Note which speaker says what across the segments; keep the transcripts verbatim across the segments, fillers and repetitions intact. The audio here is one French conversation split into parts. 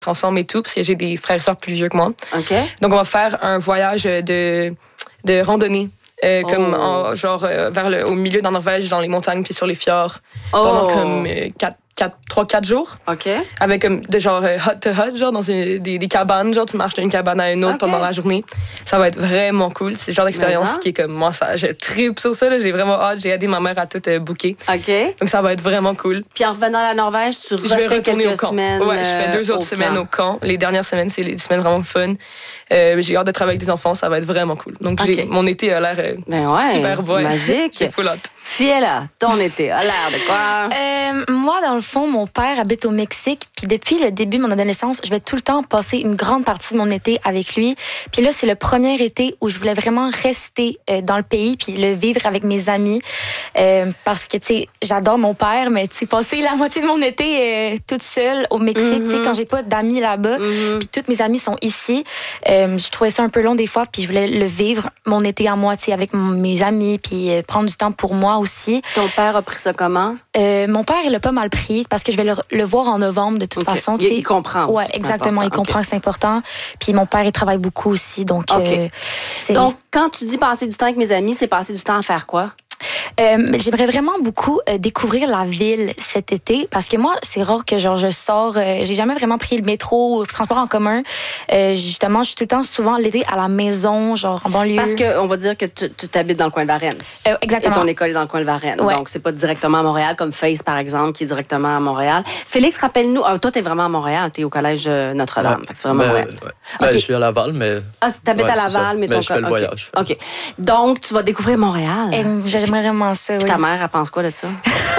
Speaker 1: ensemble et tout, parce que j'ai des frères et sœurs plus vieux que moi.
Speaker 2: OK.
Speaker 1: Donc, on va faire un voyage de, de randonnée. Euh,
Speaker 2: Oh.
Speaker 1: Comme en, genre euh, vers le, au milieu de la Norvège, dans les montagnes puis sur les fjords.
Speaker 2: Oh.
Speaker 1: Pendant comme trois quatre jours.
Speaker 2: OK.
Speaker 1: Avec comme de genre euh, hut to hut, genre dans une, des, des cabanes. Genre tu marches d'une cabane à une autre
Speaker 2: Okay.
Speaker 1: pendant la journée. Ça va être vraiment cool. C'est le genre d'expérience qui est comme moi, ça, je tripe sur ça. Là. J'ai vraiment hâte. J'ai aidé ma mère à tout euh, booker.
Speaker 2: OK.
Speaker 1: Donc ça va être vraiment cool.
Speaker 2: Puis en revenant à la Norvège, tu
Speaker 1: Je vais
Speaker 2: refais
Speaker 1: retourner au
Speaker 2: quelques
Speaker 1: camp.
Speaker 2: semaines.
Speaker 1: Ouais, je fais deux
Speaker 2: euh,
Speaker 1: autres
Speaker 2: au
Speaker 1: semaines
Speaker 2: camp.
Speaker 1: au camp. Les dernières semaines, c'est des semaines vraiment fun. Euh, j'ai hâte de travailler avec des enfants. Ça va être vraiment cool. Donc
Speaker 2: OK.
Speaker 1: j'ai, mon été a l'air euh,
Speaker 2: Ben ouais,
Speaker 1: super beau.
Speaker 2: magique.
Speaker 1: J'ai full hâte.
Speaker 2: Fiela, ton été a l'air de quoi?
Speaker 3: Euh, moi, dans le fond, mon père habite au Mexique. Puis depuis le début de mon adolescence, je vais tout le temps passer une grande partie de mon été avec lui. Puis là, c'est le premier été où je voulais vraiment rester euh, dans le pays puis le vivre avec mes amis. Euh, parce que, tu sais, j'adore mon père, mais tu sais, passer la moitié de mon été euh, toute seule au Mexique, tu sais,
Speaker 2: Mhm.
Speaker 3: quand j'ai pas d'amis là-bas,
Speaker 2: Mhm.
Speaker 3: puis toutes mes amis sont ici, euh, je trouvais ça un peu long des fois, puis je voulais le vivre, mon été à moi, tu sais, avec mon- mes amis, puis euh, prendre du temps pour moi aussi.
Speaker 2: Ton père a pris ça comment?
Speaker 3: Euh, mon père, il a pas mal pris parce que je vais le, le voir en novembre de toute
Speaker 2: OK.
Speaker 3: façon.
Speaker 2: Il,
Speaker 3: tu sais.
Speaker 2: il comprend aussi.
Speaker 3: Ouais,
Speaker 2: c'est
Speaker 3: exactement. Il
Speaker 2: important.
Speaker 3: comprend
Speaker 2: OK.
Speaker 3: que c'est important. Puis mon père, il travaille beaucoup aussi, donc.
Speaker 2: OK.
Speaker 3: euh, c'est-
Speaker 2: Donc, quand tu dis passer du temps avec mes amis, c'est passer du temps à faire quoi?
Speaker 3: Euh, j'aimerais vraiment beaucoup euh, découvrir la ville cet été parce que moi, c'est rare que genre je sors. Euh, j'ai jamais vraiment pris le métro ou le transport en commun. Euh, justement, je suis tout le temps souvent l'été à la maison, genre en banlieue.
Speaker 2: Parce que on va dire que tu tu t'habites dans le coin de Varennes.
Speaker 3: Euh,
Speaker 2: Et
Speaker 3: exactement.
Speaker 2: ton école est dans le coin de Varennes.
Speaker 3: Ouais.
Speaker 2: Donc, c'est pas directement à Montréal, comme Face, par exemple, qui est directement à Montréal. Félix, rappelle-nous. Ah, toi, t'es vraiment à Montréal. T'es au collège euh, Notre-Dame.
Speaker 4: Ouais.
Speaker 2: Fait que c'est vraiment
Speaker 4: Ben,
Speaker 2: Montréal.
Speaker 4: ouais. Ben,
Speaker 2: OK.
Speaker 4: je suis à Laval, mais.
Speaker 2: Ah, t'habites
Speaker 4: Ouais,
Speaker 2: à
Speaker 4: c'est
Speaker 2: Laval,
Speaker 4: ça.
Speaker 2: mais
Speaker 4: Ben,
Speaker 2: ton
Speaker 4: je fais le
Speaker 2: OK.
Speaker 4: voyage.
Speaker 2: OK. Donc, tu vas découvrir Montréal.
Speaker 3: Euh, j'aimerais vraiment ça.
Speaker 2: Puis
Speaker 3: Oui.
Speaker 2: ta mère, elle pense quoi de ça?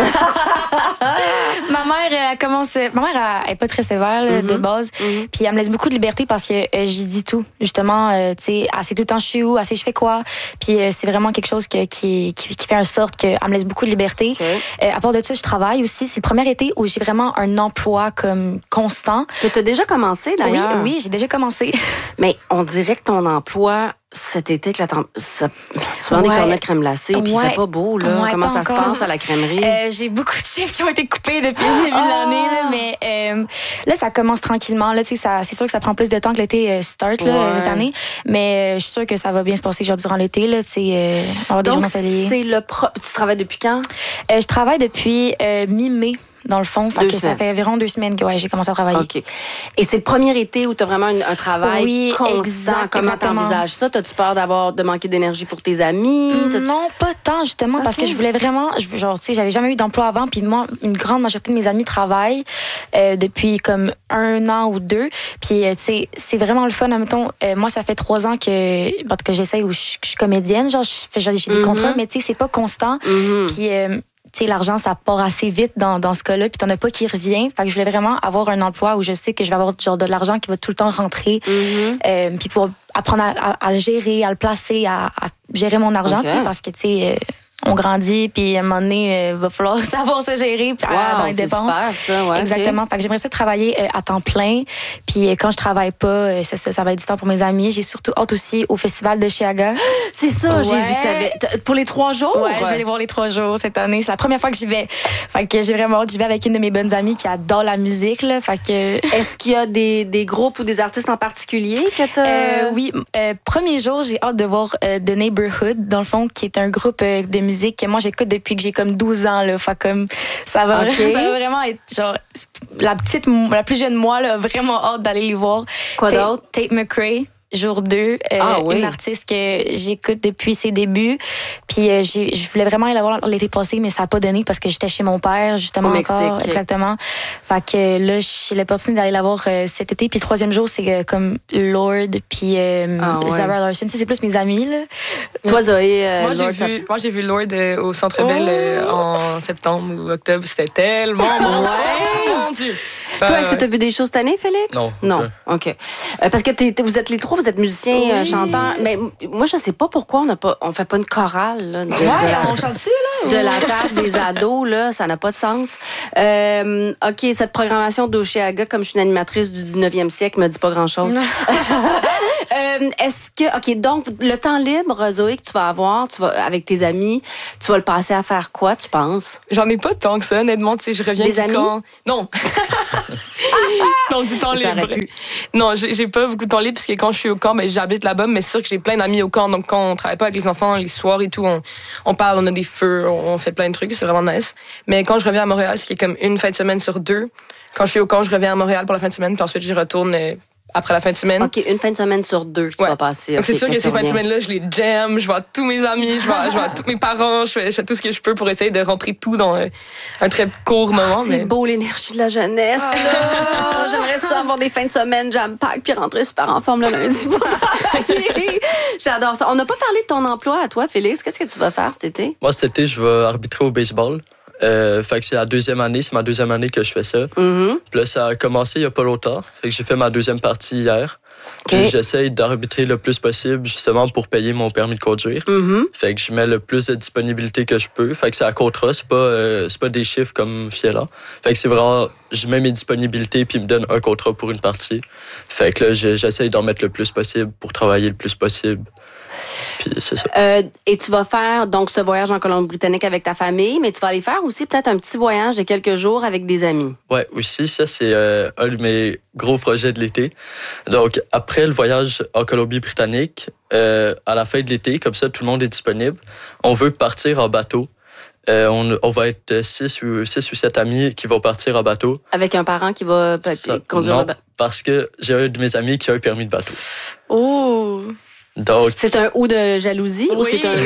Speaker 3: Ma mère, elle commence. Ma mère, elle est pas très sévère là, de base.
Speaker 2: Mhm.
Speaker 3: Puis elle me laisse beaucoup de liberté parce que euh, j'y dis tout. Justement, euh, tu sais, elle sait tout le temps je suis où, elle sait je fais quoi. Puis euh, c'est vraiment quelque chose que, qui, qui, qui fait en sorte qu'elle me laisse beaucoup de liberté.
Speaker 2: OK.
Speaker 3: Euh, à part de ça, je travaille aussi. C'est le premier été où j'ai vraiment un emploi comme constant.
Speaker 2: Que t'as déjà commencé, d'ailleurs.
Speaker 3: Oui, oui, j'ai déjà commencé.
Speaker 2: Mais on dirait que ton emploi, cet été, que la temp- ça, tu vends des
Speaker 3: Ouais.
Speaker 2: cornets de crème glacée, puis il
Speaker 3: Ouais.
Speaker 2: fait pas beau, là.
Speaker 3: Ouais,
Speaker 2: Comment
Speaker 3: pas
Speaker 2: ça
Speaker 3: encore.
Speaker 2: se passe à la crèmerie?
Speaker 3: Euh, j'ai beaucoup de chiffres qui ont été coupés depuis le début de l'année, là, mais euh, là, ça commence tranquillement. Là, tu sais, ça, c'est sûr que ça prend plus de temps que l'été euh, start là,
Speaker 2: Ouais.
Speaker 3: cette année, mais euh, je suis sûre que ça va bien se passer genre, durant l'été. Là, tu sais, euh, avoir des jours
Speaker 2: Donc,
Speaker 3: ensoleillés.
Speaker 2: c'est le pro... Tu travailles depuis quand?
Speaker 3: Euh, je travaille depuis euh, mi-mai, dans le fond. Fait
Speaker 2: Deux
Speaker 3: que ça
Speaker 2: semaines.
Speaker 3: fait environ deux semaines que ouais, j'ai commencé à travailler.
Speaker 2: OK. Et c'est le premier été où tu as vraiment un, un travail
Speaker 3: Oui,
Speaker 2: constant.
Speaker 3: exact,
Speaker 2: Comment
Speaker 3: exactement.
Speaker 2: t'envisages ça? T'as-tu peur d'avoir de manquer d'énergie pour tes amis? T'as-tu-
Speaker 3: Non, pas tant, justement, parce
Speaker 2: Ok.
Speaker 3: que je voulais vraiment, je- genre, tu sais, j'avais jamais eu d'emploi avant, puis moi, une grande majorité de mes amis travaillent euh, depuis comme un an ou deux, puis euh, tu sais, c'est vraiment le fun, admettons, euh, moi, ça fait trois ans que, en tout cas, j'essaye où je, je suis comédienne, genre, je fais, j'ai des
Speaker 2: Mhm.
Speaker 3: contrats, mais tu sais, c'est pas constant,
Speaker 2: Mhm.
Speaker 3: puis euh, tu sais, l'argent, ça part assez vite dans, dans ce cas-là, puis t'en as pas qui revient. Fait que je voulais vraiment avoir un emploi où je sais que je vais avoir genre de l'argent qui va tout le temps rentrer,
Speaker 2: Mhm.
Speaker 3: euh, puis pour apprendre à, à- à le gérer, à le placer, à, à gérer mon argent,
Speaker 2: Ok.
Speaker 3: tu sais, parce que, tu sais, euh, on grandit, puis à un moment donné, il va falloir savoir se gérer puis, euh,
Speaker 2: Wow,
Speaker 3: dans les
Speaker 2: c'est
Speaker 3: dépenses.
Speaker 2: super, ça, ouais,
Speaker 3: Exactement.
Speaker 2: ok.
Speaker 3: Fait que j'aimerais ça travailler euh, à temps plein. Puis euh, quand je travaille pas, euh, ça, ça, ça va être du temps pour mes amis. J'ai surtout hâte aussi au festival de Chiaga.
Speaker 2: C'est ça, j'ai
Speaker 3: Ouais.
Speaker 2: vu que t'avais... t'as- Pour les trois jours?
Speaker 3: Ouais, je vais aller voir les trois jours cette année. C'est la première fois que j'y vais. Fait que j'ai vraiment hâte. J'y vais avec une de mes bonnes amies qui adore la musique, là. Fait que...
Speaker 2: Est-ce qu'il y a des, des groupes ou des artistes en particulier que t'as...
Speaker 3: Euh, oui, euh, premier jour, j'ai hâte de voir euh, The Neighborhood, dans le fond, qui est un groupe euh, de musique que moi j'écoute depuis que j'ai comme douze ans. Là. Fait comme ça va,
Speaker 2: Ok.
Speaker 3: ça va vraiment être genre la petite, la plus jeune moi là, a vraiment hâte d'aller les voir.
Speaker 2: Quoi
Speaker 3: Tate-
Speaker 2: d'autre?
Speaker 3: Tate McRae. Jour deux, euh,
Speaker 2: Ah oui.
Speaker 3: une artiste que j'écoute depuis ses débuts. Puis euh, j'ai- je voulais vraiment aller la voir l'été passé, mais ça n'a pas donné parce que j'étais chez mon père, justement.
Speaker 2: Au
Speaker 3: encore,
Speaker 2: Mexique.
Speaker 3: exactement. Fait que là, j'ai l'opportunité d'aller la voir euh, cet été. Puis le troisième jour, c'est euh, comme Lord, puis euh,
Speaker 2: Ah ouais.
Speaker 3: Zara Larsson. Ça, c'est plus mes amis, là.
Speaker 2: Toi, Zoé, euh,
Speaker 1: Moi, j'ai
Speaker 2: Lord, ça-
Speaker 1: vu, moi, j'ai vu Lord euh, au Centre Bell euh, en septembre ou octobre. C'était tellement bon.
Speaker 2: Ouais.
Speaker 1: Oh, mon Dieu.
Speaker 2: Toi, est-ce que tu as vu des choses cette année, Félix?
Speaker 4: Non.
Speaker 2: Non. OK. Euh, parce que t'es- t'es- vous êtes les trois, vous êtes musiciens,
Speaker 3: Oui.
Speaker 2: euh, chanteurs. Mais m- moi, je sais pas pourquoi on ne on fait pas une chorale là, de, de la,
Speaker 3: chante-tu, là?
Speaker 2: de la table des ados. Là, ça n'a pas de sens. Euh, OK, cette programmation d'Oceaga, comme je suis une animatrice du dix-neuvième siècle, me dit pas grand-chose. Euh, est-ce que... OK, donc, le temps libre, Zoé, que tu vas avoir tu vas, avec tes amis, tu vas le passer à faire quoi, tu penses?
Speaker 1: J'en ai pas tant que ça, honnêtement. Tu sais, je reviens
Speaker 2: Des
Speaker 1: du
Speaker 2: amis?
Speaker 1: camp. Non. Non, du temps
Speaker 2: Ça
Speaker 1: libre.
Speaker 2: aurait pu.
Speaker 1: Non, j'ai, j'ai pas beaucoup de temps libre parce que quand je suis au camp, ben, j'habite là-bas, mais c'est sûr que j'ai plein d'amis au camp. Donc, quand on travaille pas avec les enfants, les soirs et tout, on, on parle, on a des feux, on fait plein de trucs. C'est vraiment nice. Mais quand je reviens à Montréal, ce qui est comme une fin de semaine sur deux, quand je suis au camp, je reviens à Montréal pour la fin de semaine, puis ensuite, j'y retourne euh, après la fin de semaine.
Speaker 2: OK, une fin de semaine sur deux, tu
Speaker 1: Ouais.
Speaker 2: vas passer.
Speaker 1: Donc,
Speaker 2: OK,
Speaker 1: c'est sûr
Speaker 2: quand
Speaker 1: que
Speaker 2: tu
Speaker 1: ces fins de
Speaker 2: reviens.
Speaker 1: semaine-là, je les jam, je vois tous mes amis, je vois, je vois tous mes parents, je fais, je fais tout ce que je peux pour essayer de rentrer tout dans euh, un très court moment.
Speaker 2: Ah, c'est
Speaker 1: mais...
Speaker 2: beau l'énergie de la jeunesse, là. J'aimerais ça avoir des fins de semaine jam pack puis rentrer super en forme le lundi pour travailler. J'adore ça. On n'a pas parlé de ton emploi à toi, Félix. Qu'est-ce que tu vas faire cet été?
Speaker 4: Moi, cet été, je vais arbitrer au baseball. Euh, fait que c'est la deuxième année, c'est ma deuxième année que je fais ça.
Speaker 2: Mm-hmm.
Speaker 4: Puis là, ça a commencé il y a pas longtemps. Fait que j'ai fait ma deuxième partie hier. Puis
Speaker 2: Okay.
Speaker 4: j'essaye d'arbitrer le plus possible justement pour payer mon permis de conduire.
Speaker 2: Mm-hmm.
Speaker 4: Fait que je mets le plus de disponibilité que je peux. Fait que c'est à contrat, c'est pas, euh, c'est pas des chiffres comme Fiela. Fait que c'est vraiment, je mets mes disponibilités puis il me donne un contrat pour une partie. Fait que là, je- j'essaye d'en mettre le plus possible pour travailler le plus possible. Puis c'est ça.
Speaker 2: Euh, et tu vas faire donc ce voyage en Colombie-Britannique avec ta famille, mais tu vas aller faire aussi peut-être un petit voyage de quelques jours avec des amis.
Speaker 4: Ouais, aussi, ça, c'est euh, un de mes gros projets de l'été. Donc, après le voyage en Colombie-Britannique, euh, à la fin de l'été, comme ça, tout le monde est disponible, on veut partir en bateau. Euh, on, on va être six ou, six ou sept amis qui vont partir en bateau.
Speaker 2: Avec un parent qui va peut-être
Speaker 4: Ça-
Speaker 2: conduire
Speaker 4: non,
Speaker 2: le bateau.
Speaker 4: parce que j'ai un de mes amis qui a un permis de bateau.
Speaker 3: Oh!
Speaker 4: Donc,
Speaker 2: C'est un ou de jalousie ou c'est un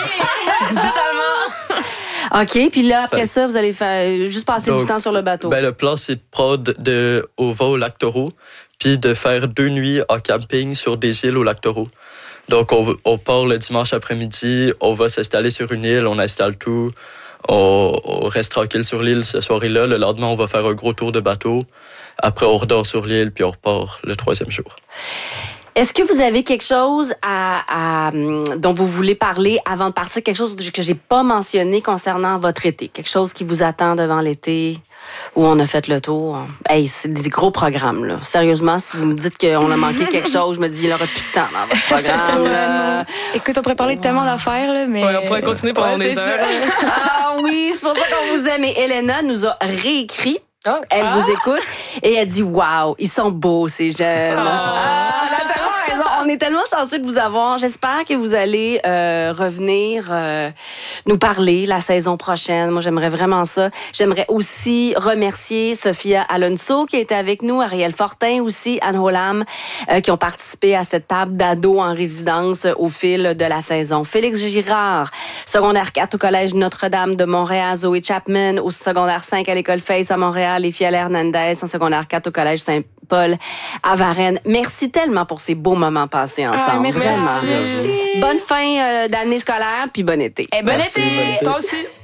Speaker 3: Totalement!
Speaker 2: OK, puis là, après ça, vous allez faire euh, juste passer
Speaker 4: Donc,
Speaker 2: du temps sur le bateau.
Speaker 4: ben, le plan, c'est de prendre de, au va au lac Taureau, puis de faire deux nuits en camping sur des îles au lac Taureau. Donc, on, on part le dimanche après-midi, on va s'installer sur une île, on installe tout, on, on reste tranquille sur l'île ce soir-là. Le lendemain, on va faire un gros tour de bateau. Après, on redort sur l'île, puis on repart le troisième jour.
Speaker 2: Est-ce que vous avez quelque chose à, à, dont vous voulez parler avant de partir? Quelque chose que j'ai pas mentionné concernant votre été? Quelque chose qui vous attend devant l'été où on a fait le tour? Hey, c'est des gros programmes, là. Sérieusement, si vous me dites qu'on a manqué quelque chose, je me dis, il n'y aura plus de temps dans votre programme, là.
Speaker 3: Écoute, on pourrait parler de tellement d'affaires, là, mais...
Speaker 1: Ouais, on pourrait continuer pendant
Speaker 2: Ouais,
Speaker 1: des
Speaker 2: c'est
Speaker 1: heures.
Speaker 2: ça. Ah oui, c'est pour ça qu'on vous aime. Et Elena nous a réécrit.
Speaker 1: Ah.
Speaker 2: Elle vous écoute et elle dit waouh, ils sont beaux ces jeunes. Ah, elle a tellement raison. On est tellement chanceux de vous avoir. J'espère que vous allez euh, revenir euh, nous parler la saison prochaine. Moi, j'aimerais vraiment ça. J'aimerais aussi remercier Sophia Alonso qui était avec nous, Ariel Fortin aussi, Anne Holam, euh, qui ont participé à cette table d'ados en résidence au fil de la saison. Félix Girard, secondaire quatre au Collège Notre-Dame de Montréal, Zoé Chapman au secondaire cinq à l'École Face à Montréal et Fiala Hernandez en secondaire quatre au Collège Saint-Paul à Varennes. Merci tellement pour ces beaux moments passés ensemble.
Speaker 3: Ah, merci.
Speaker 2: Vraiment.
Speaker 3: Merci.
Speaker 2: Bonne fin euh, d'année scolaire puis bon été.
Speaker 3: Eh, bon
Speaker 4: Merci,
Speaker 3: été!
Speaker 4: bon été.
Speaker 1: Toi aussi.